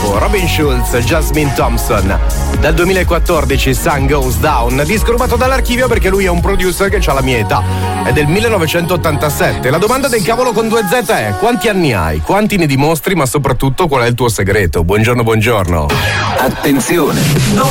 dopo Robin Schulz, Jasmine Thompson. Dal 2014 Sun Goes Down, disco rubato dall'archivio perché lui è un producer che ha la mia età. È del 1987. La domanda del cavolo con 2 Z è: quanti anni hai? Quanti ne dimostri? Ma soprattutto qual è il tuo segreto? Buongiorno. Attenzione!